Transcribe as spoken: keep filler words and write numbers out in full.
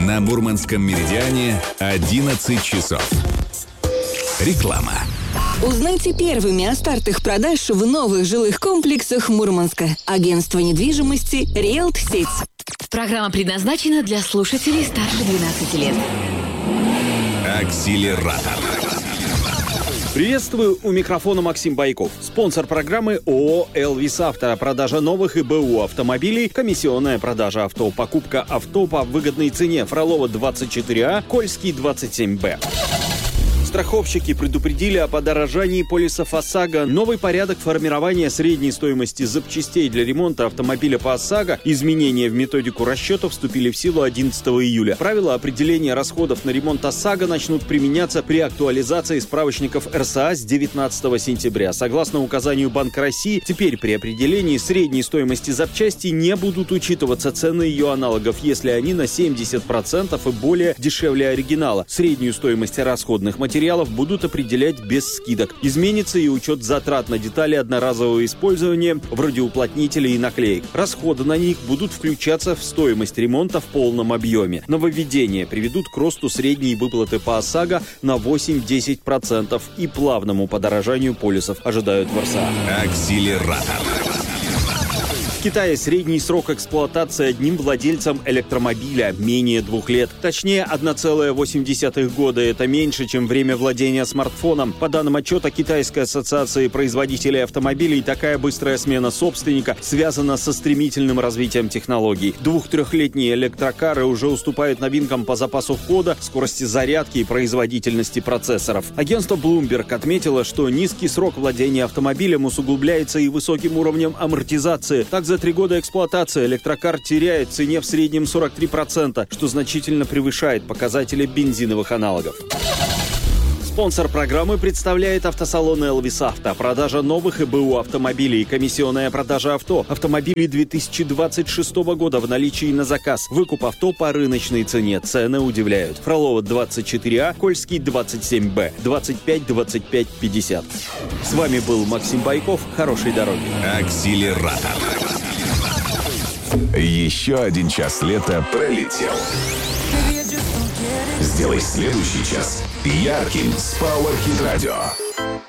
На Мурманском меридиане одиннадцать часов. Реклама. Узнайте первыми о стартах продаж в новых жилых комплексах Мурманска. Агентство недвижимости «Риэлт-Сеть». Программа предназначена для слушателей старше двенадцати лет. Акселератор. Приветствую, у микрофона Максим Байков. Спонсор программы ООО «Элвис Авто». Продажа новых и БУ автомобилей, комиссионная продажа авто, покупка авто по выгодной цене. Фролова двадцать четыре А, Кольский двадцать семь Б. Страховщики предупредили о подорожании полисов ОСАГО. Новый порядок формирования средней стоимости запчастей для ремонта автомобиля по ОСАГО, изменения в методику расчета вступили в силу одиннадцатого июля. Правила определения расходов на ремонт ОСАГО начнут применяться при актуализации справочников эр эс а с девятнадцатого сентября. Согласно указанию Банка России, теперь при определении средней стоимости запчасти не будут учитываться цены ее аналогов, если они на семьдесят процентов и более дешевле оригинала. Среднюю стоимость расходных материалов материалов будут определять без скидок. Изменится и учет затрат на детали одноразового использования, вроде уплотнителей и наклеек. Расходы на них будут включаться в стоимость ремонта в полном объеме. Нововведения приведут к росту средней выплаты по ОСАГО на восемь-десять процентов и плавному подорожанию полисов, ожидают в эр эс а. Акселератор. В Китае средний срок эксплуатации одним владельцем электромобиля менее двух лет. Точнее, одна целая восемь десятых года. Это меньше, чем время владения смартфоном. По данным отчета Китайской ассоциации производителей автомобилей, такая быстрая смена собственника связана со стремительным развитием технологий. Двух-трехлетние электрокары уже уступают новинкам по запасу хода, скорости зарядки и производительности процессоров. Агентство Bloomberg отметило, что низкий срок владения автомобилем усугубляется и высоким уровнем амортизации. Так, за три года эксплуатации электрокар теряет в цене в среднем сорок три процента, что значительно превышает показатели бензиновых аналогов. Спонсор программы представляет автосалон «Элвис Авто». Продажа новых и БУ автомобилей, комиссионная продажа авто. Автомобили две тысячи двадцать шестого года в наличии на заказ. Выкуп авто по рыночной цене. Цены удивляют. Фролова двадцать четыре А, Кольский двадцать семь Б, двадцать пять двадцать пять пятьдесят. С вами был Максим Байков. Хорошей дороги. Акселератор. Еще один час лета пролетел. Сделай следующий час ярким с Power Hit Radio.